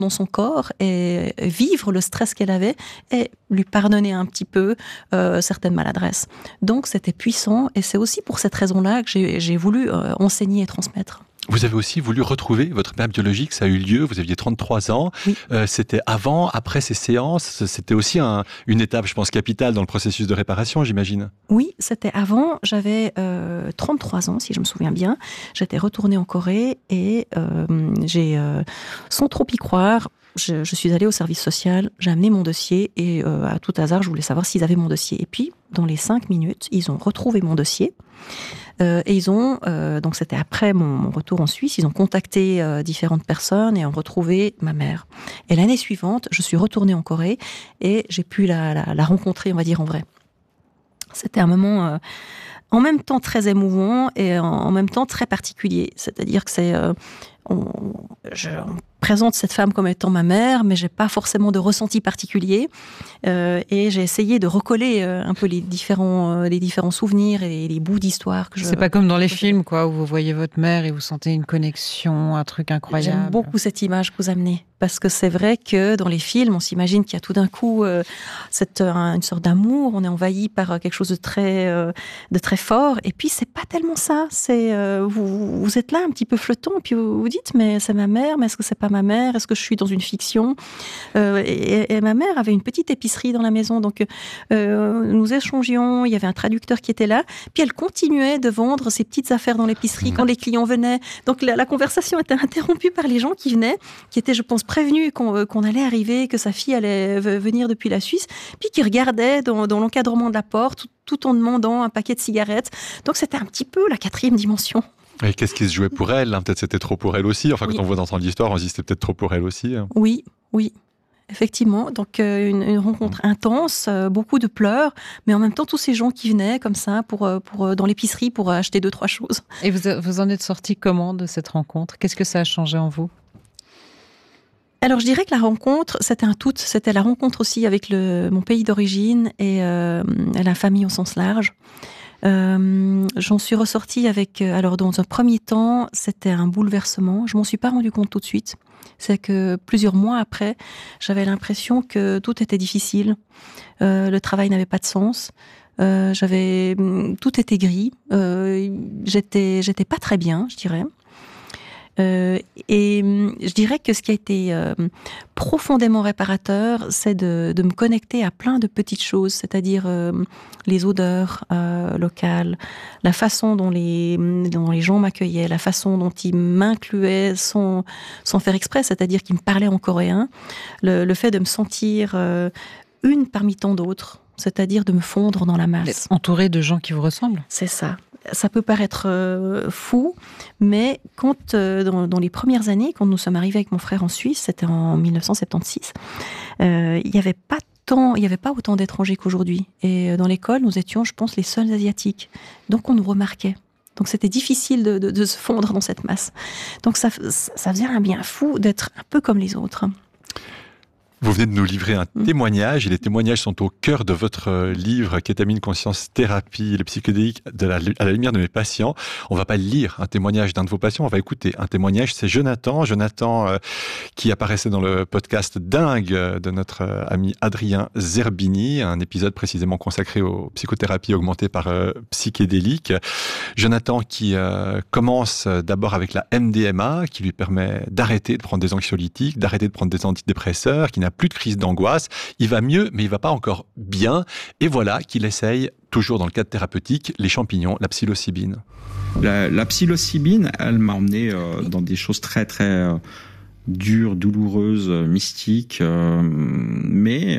dans son corps et vivre le stress qu'elle avait et lui pardonner un petit peu certaines maladresses. Donc c'était puissant et c'est aussi pour cette raison-là que j'ai voulu enseigner et transmettre. Vous avez aussi voulu retrouver votre mère biologique, ça a eu lieu, vous aviez 33 ans, oui. C'était avant, après ces séances, c'était aussi une étape, je pense, capitale dans le processus de réparation, j'imagine. Oui, c'était avant, j'avais 33 ans, si je me souviens bien, j'étais retournée en Corée et sans trop y croire, je suis allée au service social, j'ai amené mon dossier et à tout hasard, je voulais savoir s'ils avaient mon dossier. Et puis, dans les 5 minutes, ils ont retrouvé mon dossier. Et ils ont, donc c'était après mon retour en Suisse, ils ont contacté différentes personnes et ont retrouvé ma mère. Et l'année suivante, je suis retournée en Corée et j'ai pu la rencontrer, on va dire, en vrai. C'était un moment en même temps très émouvant et en même temps très particulier. C'est-à-dire que on présente cette femme comme étant ma mère, mais j'ai pas forcément de ressenti particulier. Et j'ai essayé de recoller un peu les différents souvenirs et les bouts d'histoire que je... C'est pas comme dans les films, quoi, où vous voyez votre mère et vous sentez une connexion, un truc incroyable. J'aime beaucoup cette image que vous amenez. Parce que c'est vrai que dans les films, on s'imagine qu'il y a tout d'un coup une sorte d'amour, on est envahi par quelque chose de très fort. Et puis, c'est pas tellement ça. Vous êtes là un petit peu flottant, et puis vous dites, mais c'est ma mère, mais est-ce que c'est pas ma mère? Est-ce que je suis dans une fiction? Et ma mère avait une petite épicerie dans la maison, donc nous échangions, il y avait un traducteur qui était là, puis elle continuait de vendre ses petites affaires dans l'épicerie quand les clients venaient. Donc la conversation était interrompue par les gens qui venaient, qui étaient, je pense, prévenus qu'on allait arriver, que sa fille allait venir depuis la Suisse, puis qui regardaient dans l'encadrement de la porte tout en demandant un paquet de cigarettes. Donc c'était un petit peu la 4e dimension. Et qu'est-ce qui se jouait pour elle? Peut-être c'était trop pour elle aussi. Enfin, quand on voit d'entendre l'histoire, on se dit c'était peut-être trop pour elle aussi. Oui. Effectivement, donc une rencontre intense, beaucoup de pleurs, mais en même temps tous ces gens qui venaient comme ça pour dans l'épicerie pour acheter 2-3 choses. Et vous en êtes sorti comment de cette rencontre? Qu'est-ce que ça a changé en vous? Alors je dirais que la rencontre, c'était un tout. C'était la rencontre aussi avec mon pays d'origine et la famille au sens large. J'en suis ressortie avec... alors dans un premier temps, c'était un bouleversement. Je m'en suis pas rendu compte tout de suite. C'est que plusieurs mois après, j'avais l'impression que tout était difficile. Le travail n'avait pas de sens. Tout était gris. J'étais pas très bien, je dirais. Et je dirais que ce qui a été profondément réparateur, c'est de me connecter à plein de petites choses, c'est-à-dire les odeurs locales, la façon dont les gens m'accueillaient, la façon dont ils m'incluaient sans faire exprès, c'est-à-dire qu'ils me parlaient en coréen, le fait de me sentir une parmi tant d'autres, c'est-à-dire de me fondre dans la masse. Entourée de gens qui vous ressemblent. C'est ça. Ça peut paraître fou, mais quand dans les premières années, quand nous sommes arrivés avec mon frère en Suisse, c'était en 1976, il n'y avait pas autant d'étrangers qu'aujourd'hui. Et dans l'école, nous étions, je pense, les seuls asiatiques. Donc on nous remarquait. Donc c'était difficile de se fondre dans cette masse. Donc ça faisait un bien fou d'être un peu comme les autres. Vous venez de nous livrer un témoignage, et les témoignages sont au cœur de votre livre « Kétamine, conscience, thérapie, les psychédéliques à la lumière de mes patients ». On va pas lire un témoignage d'un de vos patients, on va écouter un témoignage. C'est Jonathan qui apparaissait dans le podcast Dingue de notre ami Adrien Zerbini, un épisode précisément consacré aux psychothérapies augmentées par psychédéliques. Jonathan qui commence d'abord avec la MDMA, qui lui permet d'arrêter de prendre des anxiolytiques, d'arrêter de prendre des antidépresseurs, qui n'a plus de crise d'angoisse, il va mieux, mais il va pas encore bien. Et voilà qu'il essaye, toujours dans le cadre thérapeutique, les champignons, la psilocybine. La psilocybine, elle m'a emmené dans des choses très très dures, douloureuses, mystiques, mais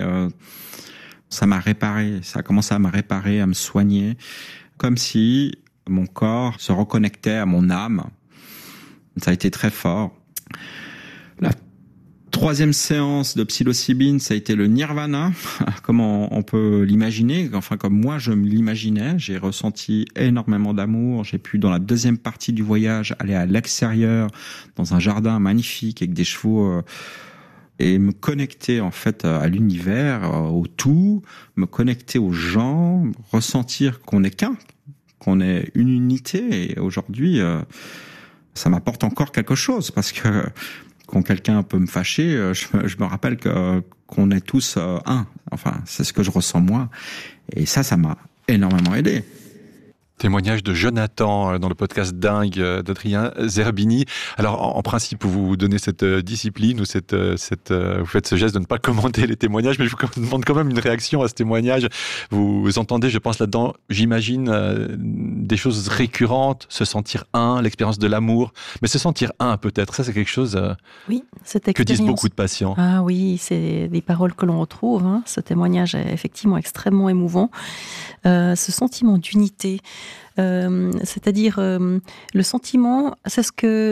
ça m'a réparé, ça a commencé à me réparer, à me soigner, comme si mon corps se reconnectait à mon âme. Ça a été très fort. La 3e séance de psilocybine, ça a été le nirvana, comme on peut l'imaginer, enfin comme moi je me l'imaginais. J'ai ressenti énormément d'amour. J'ai pu, dans la 2e partie du voyage, aller à l'extérieur, dans un jardin magnifique avec des chevaux, et me connecter en fait à l'univers, au tout, me connecter aux gens, ressentir qu'on n'est qu'un, qu'on est une unité. Et aujourd'hui, ça m'apporte encore quelque chose, parce que quand quelqu'un peut me fâcher, je me rappelle qu'on est tous un. Enfin, c'est ce que je ressens moi. Et ça m'a énormément aidé. Témoignage de Jonathan dans le podcast Dingue d'Adrien Zerbini. Alors, en principe, vous donnez cette discipline ou vous faites ce geste de ne pas commenter les témoignages, mais je vous demande quand même une réaction à ce témoignage. Vous entendez, je pense là-dedans, j'imagine, des choses récurrentes, se sentir un, l'expérience de l'amour, mais se sentir un peut-être, ça c'est quelque chose oui, cette expérience, que disent beaucoup de patients. Ah oui, c'est des paroles que l'on retrouve. Hein. Ce témoignage est effectivement extrêmement émouvant. Ce sentiment d'unité, c'est-à-dire le sentiment, c'est ce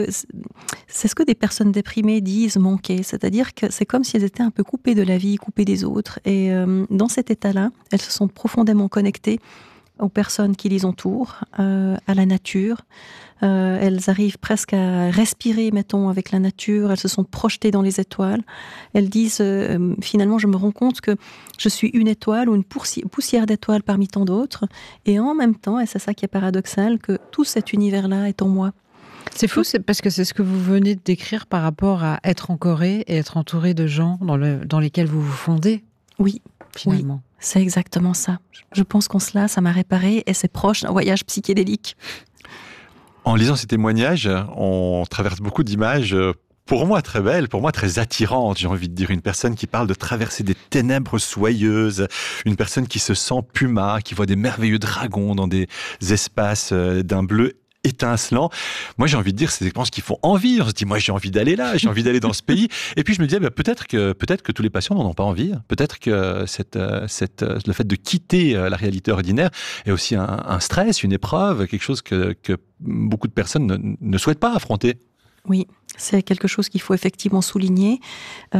que des personnes déprimées disent manquer, c'est-à-dire que c'est comme si elles étaient un peu coupées de la vie, coupées des autres, et dans cet état-là, elles se sont profondément connectées aux personnes qui les entourent, à la nature. Elles arrivent presque à respirer, mettons, avec la nature. Elles se sont projetées dans les étoiles. Elles disent, finalement, je me rends compte que je suis une étoile ou une poussière d'étoiles parmi tant d'autres. Et en même temps, et c'est ça qui est paradoxal, que tout cet univers-là est en moi. C'est fou, c'est parce que c'est ce que vous venez de décrire par rapport à être en Corée et être entouré de gens dans lesquels vous vous fondez. Oui, finalement. Oui, c'est exactement ça. Je pense qu'en cela, ça m'a réparé et c'est proche d'un voyage psychédélique. En lisant ces témoignages, on traverse beaucoup d'images, pour moi très belles, pour moi très attirantes, j'ai envie de dire. Une personne qui parle de traverser des ténèbres soyeuses, une personne qui se sent puma, qui voit des merveilleux dragons dans des espaces d'un bleu étincelant. Moi, j'ai envie de dire, c'est des expériences qui font envie. On se dit, moi, j'ai envie d'aller là, j'ai envie d'aller dans ce pays. Et puis, je me disais, peut-être que tous les patients n'en ont pas envie. Peut-être que le fait de quitter la réalité ordinaire est aussi un stress, une épreuve, quelque chose que beaucoup de personnes ne souhaitent pas affronter. Oui, c'est quelque chose qu'il faut effectivement souligner. Tous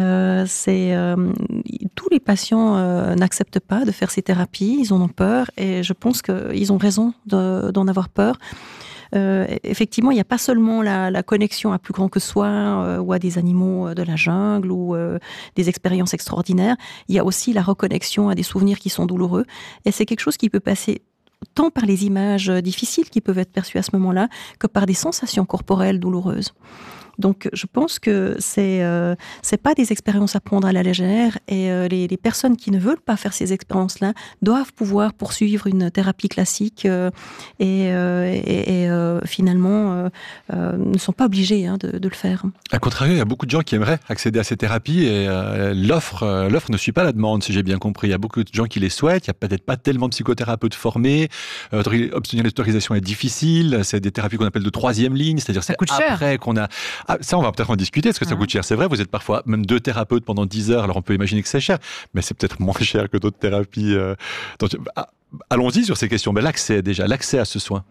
les patients n'acceptent pas de faire ces thérapies, ils en ont peur et je pense qu'ils ont raison d'en avoir peur. Effectivement, il n'y a pas seulement la connexion à plus grand que soi ou à des animaux de la jungle ou des expériences extraordinaires. Il y a aussi la reconnexion à des souvenirs qui sont douloureux. Et c'est quelque chose qui peut passer tant par les images difficiles qui peuvent être perçues à ce moment-là que par des sensations corporelles douloureuses. Donc, je pense que c'est pas des expériences à prendre à la légère et les personnes qui ne veulent pas faire ces expériences-là doivent pouvoir poursuivre une thérapie classique et finalement ne sont pas obligés de le faire. À contrario, il y a beaucoup de gens qui aimeraient accéder à ces thérapies et l'offre ne suit pas la demande, si j'ai bien compris. Il y a beaucoup de gens qui les souhaitent, il n'y a peut-être pas tellement de psychothérapeutes formés, obtenir l'autorisation est difficile, c'est des thérapies qu'on appelle de troisième ligne, c'est-à-dire ça c'est coûte après cher. qu'on a... Ah, ça, on va peut-être en discuter, est-ce que ça coûte cher? C'est vrai, vous êtes parfois même 2 thérapeutes pendant 10 heures, alors on peut imaginer que c'est cher, mais c'est peut-être moins cher que d'autres thérapies. Donc, allons-y sur ces questions. Mais l'accès à ce soin.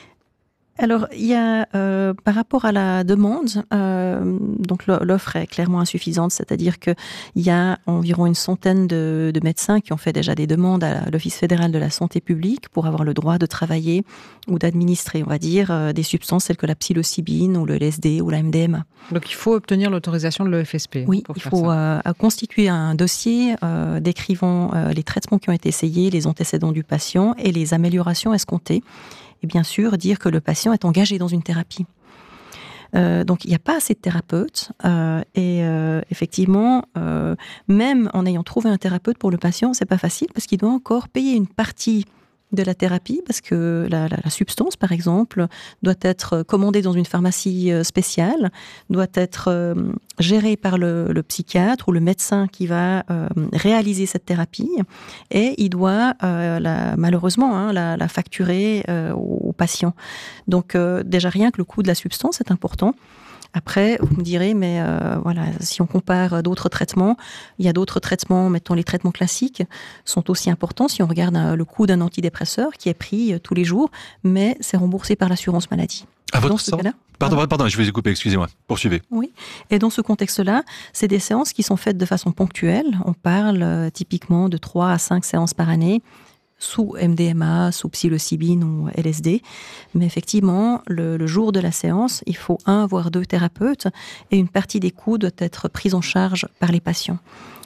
Alors, il y a, par rapport à la demande, donc l'offre est clairement insuffisante, c'est-à-dire qu'il y a environ une centaine de médecins qui ont fait déjà des demandes à l'Office fédéral de la santé publique pour avoir le droit de travailler ou d'administrer, on va dire, des substances telles que la psilocybine ou le LSD ou la MDMA. Donc, il faut obtenir l'autorisation de l'OFSP. Oui, il faut constituer un dossier décrivant les traitements qui ont été essayés, les antécédents du patient et les améliorations escomptées. Et bien sûr, dire que le patient est engagé dans une thérapie. Donc, il n'y a pas assez de thérapeutes. Effectivement, même en ayant trouvé un thérapeute pour le patient, c'est pas facile parce qu'il doit encore payer une partie de la thérapie parce que la substance, par exemple, doit être commandée dans une pharmacie spéciale, doit être gérée par le psychiatre ou le médecin qui va réaliser cette thérapie et il doit malheureusement la facturer au patient. Donc déjà rien que le coût de la substance est important. Après, vous me direz, mais voilà, si on compare d'autres traitements, il y a d'autres traitements, mettons les traitements classiques, sont aussi importants. Si on regarde le coût d'un antidépresseur qui est pris tous les jours, mais c'est remboursé par l'assurance maladie. À votre sens ? Pardon, je vous ai coupé, excusez-moi. Poursuivez. Oui, et dans ce contexte-là, c'est des séances qui sont faites de façon ponctuelle. On parle typiquement de 3 à 5 séances par année, sous MDMA, sous psilocybine ou LSD. Mais effectivement, le jour de la séance, il faut 1 voire 2 thérapeutes et une partie des coûts doit être prise en charge par les patients.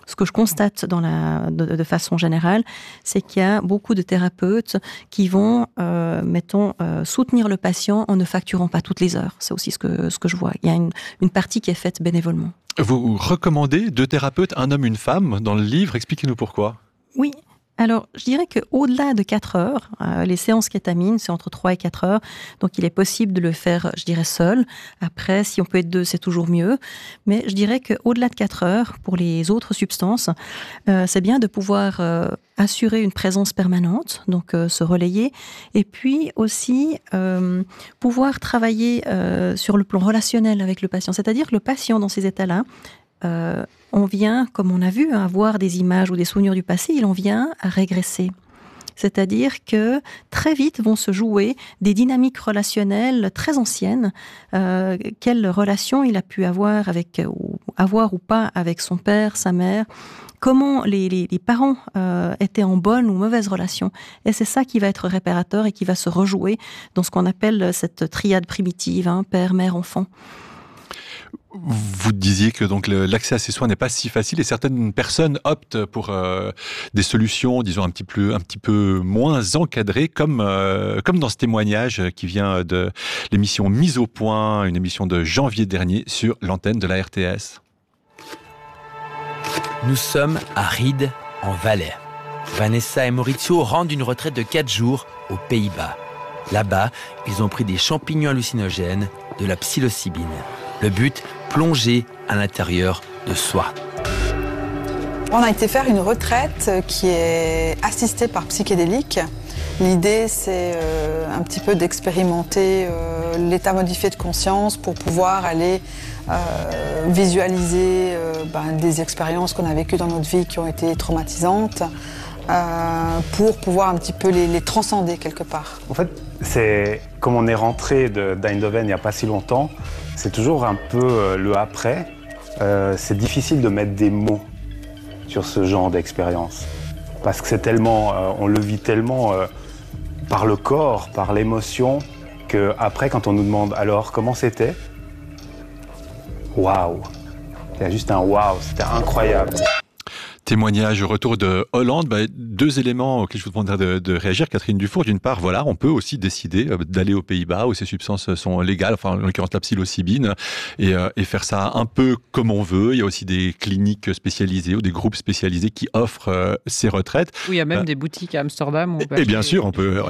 ce que je constate de façon générale, c'est qu'il y a beaucoup de thérapeutes qui vont, soutenir le patient en ne facturant pas toutes les heures. C'est aussi ce que je vois. Il y a une partie qui est faite bénévolement. Vous recommandez 2 thérapeutes, un homme, une femme, dans le livre. Expliquez-nous pourquoi. Oui. Alors, je dirais qu'au-delà de 4 heures, les séances kétamine, c'est entre 3 et 4 heures. Donc, il est possible de le faire, je dirais, seul. Après, si on peut être 2, c'est toujours mieux. Mais je dirais qu'au-delà de 4 heures, pour les autres substances, c'est bien de pouvoir assurer une présence permanente, donc se relayer. Et puis aussi, pouvoir travailler sur le plan relationnel avec le patient. C'est-à-dire que le patient, dans ces états-là, on vient, comme on a vu, à voir des images ou des souvenirs du passé, il en vient à régresser. C'est-à-dire que très vite vont se jouer des dynamiques relationnelles très anciennes. Quelle relation il a pu avoir ou pas avec son père, sa mère. Comment les parents étaient en bonne ou mauvaise relation. Et c'est ça qui va être réparateur et qui va se rejouer dans ce qu'on appelle cette triade primitive, père, mère, enfant. Vous disiez que donc l'accès à ces soins n'est pas si facile et certaines personnes optent pour des solutions, disons un petit peu moins encadrées, comme dans ce témoignage qui vient de l'émission Mise au point, une émission de janvier dernier sur l'antenne de la RTS. Nous sommes à Ried, en Valais. Vanessa et Maurizio rendent une retraite de 4 jours aux Pays-Bas. Là-bas, ils ont pris des champignons hallucinogènes, de la psilocybine. Le but, plonger à l'intérieur de soi. On a été faire une retraite qui est assistée par psychédéliques. L'idée, c'est un petit peu d'expérimenter l'état modifié de conscience pour pouvoir aller visualiser des expériences qu'on a vécues dans notre vie qui ont été traumatisantes, pour pouvoir un petit peu les transcender quelque part. En fait, c'est comme on est rentré d'Eindhoven il n'y a pas si longtemps, c'est toujours un peu le après. C'est difficile de mettre des mots sur ce genre d'expérience. Parce que c'est tellement, on le vit tellement par le corps, par l'émotion, qu'après, quand on nous demande alors comment c'était, waouh! Il y a juste un waouh, c'était incroyable. Témoignage au retour de Hollande, 2 éléments auxquels je vous demanderai de réagir, Catherine Dufour. D'une part, voilà, on peut aussi décider d'aller aux Pays-Bas où ces substances sont légales, enfin en l'occurrence la psilocybine, et faire ça un peu comme on veut. Il y a aussi des cliniques spécialisées ou des groupes spécialisés qui offrent ces retraites. Oui, il y a même des boutiques à Amsterdam. Et bien sûr, on peut.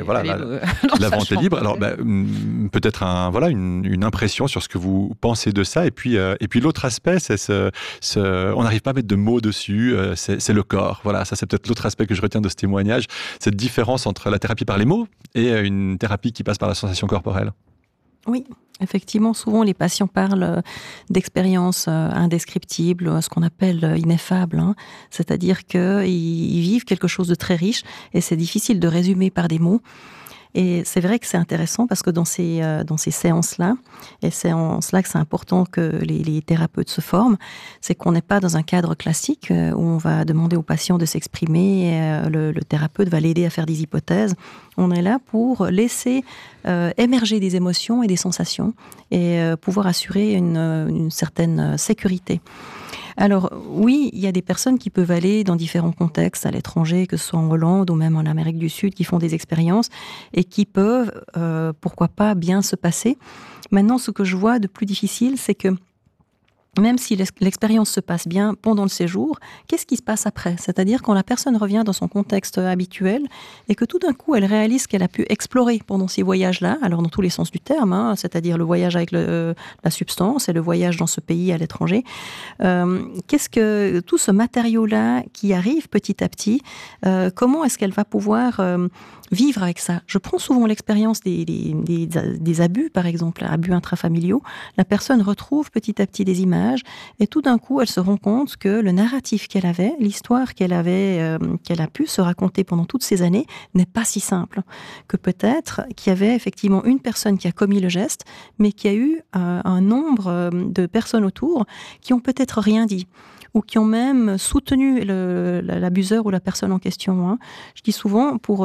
La vente est libre. Alors, peut-être une impression sur ce que vous pensez de ça. Et puis l'autre aspect, c'est on n'arrive pas à mettre de mots dessus. C'est le corps. Voilà, ça c'est peut-être l'autre aspect que je retiens de ce témoignage, cette différence entre la thérapie par les mots et une thérapie qui passe par la sensation corporelle. Oui, effectivement, souvent les patients parlent d'expériences indescriptibles, ce qu'on appelle ineffables, c'est-à-dire qu'ils vivent quelque chose de très riche et c'est difficile de résumer par des mots. Et c'est vrai que c'est intéressant parce que dans ces séances-là, et c'est en cela que c'est important que les thérapeutes se forment, c'est qu'on n'est pas dans un cadre classique où on va demander au patient de s'exprimer, et le thérapeute va l'aider à faire des hypothèses. On est là pour laisser émerger des émotions et des sensations et pouvoir assurer une certaine sécurité. Alors oui, il y a des personnes qui peuvent aller dans différents contextes à l'étranger, que ce soit en Hollande ou même en Amérique du Sud, qui font des expériences et qui peuvent, pourquoi pas, bien se passer. Maintenant, ce que je vois de plus difficile, c'est que même si l'expérience se passe bien pendant le séjour, qu'est-ce qui se passe après ? C'est-à-dire quand la personne revient dans son contexte habituel et que tout d'un coup, elle réalise qu'elle a pu explorer pendant ces voyages-là, alors dans tous les sens du terme, c'est-à-dire le voyage avec la substance et le voyage dans ce pays à l'étranger, qu'est-ce que tout ce matériau-là qui arrive petit à petit, comment est-ce qu'elle va pouvoir vivre avec ça? Je prends souvent l'expérience des abus, par exemple, abus intrafamiliaux. La personne retrouve petit à petit des images et tout d'un coup, elle se rend compte que le narratif qu'elle avait, l'histoire qu'elle a pu se raconter pendant toutes ces années n'est pas si simple. Que peut-être qu'il y avait effectivement une personne qui a commis le geste, mais qu'il y a eu un nombre de personnes autour qui ont peut-être rien dit ou qui ont même soutenu l'abuseur ou la personne en question. Je dis souvent, pour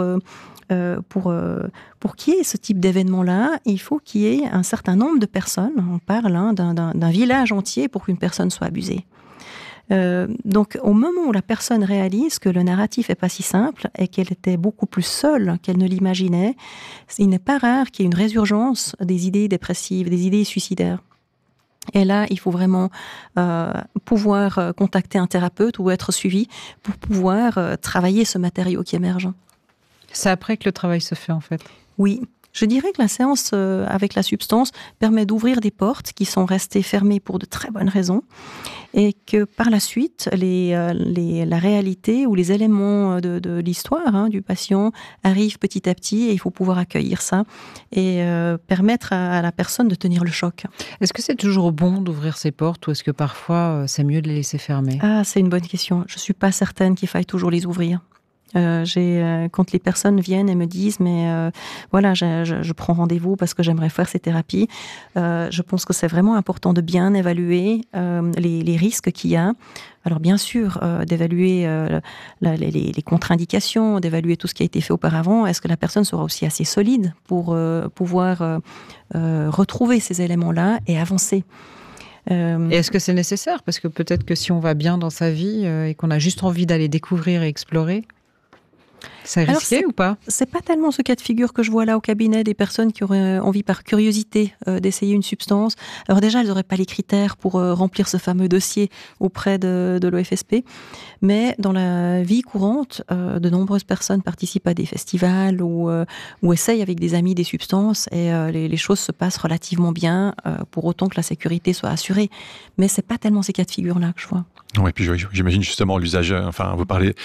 qu'il y ait ce type d'événement-là, il faut qu'il y ait un certain nombre de personnes. On parle d'un village entier pour qu'une personne soit abusée. Donc, au moment où la personne réalise que le narratif est pas si simple et qu'elle était beaucoup plus seule qu'elle ne l'imaginait, il n'est pas rare qu'il y ait une résurgence des idées dépressives, des idées suicidaires. Et là, il faut vraiment pouvoir contacter un thérapeute ou être suivi pour pouvoir travailler ce matériau qui émerge. C'est après que le travail se fait, en fait. Oui. Je dirais que la séance avec la substance permet d'ouvrir des portes qui sont restées fermées pour de très bonnes raisons et que par la suite, la réalité ou les éléments de l'histoire du patient arrivent petit à petit et il faut pouvoir accueillir ça et permettre à la personne de tenir le choc. Est-ce que c'est toujours bon d'ouvrir ces portes ou est-ce que parfois c'est mieux de les laisser fermer ? Ah, c'est une bonne question. Je ne suis pas certaine qu'il faille toujours les ouvrir. Quand les personnes viennent et me disent mais voilà, je prends rendez-vous parce que j'aimerais faire ces thérapies, je pense que c'est vraiment important de bien évaluer les risques qu'il y a. Alors bien sûr, d'évaluer les contre-indications, d'évaluer tout ce qui a été fait auparavant. Est-ce que la personne sera aussi assez solide pour pouvoir retrouver ces éléments-là et avancer? Et est-ce que c'est nécessaire? Parce que peut-être que si on va bien dans sa vie et qu'on a juste envie d'aller découvrir et explorer, c'est risqué ou pas? C'est pas tellement ce cas de figure que je vois là au cabinet, des personnes qui auraient envie par curiosité d'essayer une substance. Alors déjà, elles n'auraient pas les critères pour remplir ce fameux dossier auprès de l'OFSP. Mais dans la vie courante, de nombreuses personnes participent à des festivals ou essayent avec des amis des substances et les choses se passent relativement bien pour autant que la sécurité soit assurée. Mais c'est pas tellement ces cas de figure-là que je vois. Oui, puis j'imagine justement l'usage, enfin, vous parlez,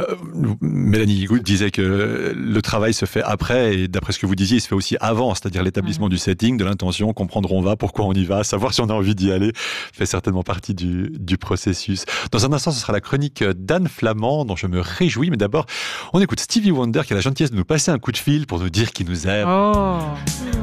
Mélanie disait que le travail se fait après, et d'après ce que vous disiez, il se fait aussi avant, c'est-à-dire l'établissement du setting, de l'intention, comprendre où on va, pourquoi on y va, savoir si on a envie d'y aller, fait certainement partie du processus. Dans un instant, ce sera la chronique d'Anne Flamand, dont je me réjouis, mais d'abord, on écoute Stevie Wonder, qui a la gentillesse de nous passer un coup de fil pour nous dire qu'il nous aime. Oh.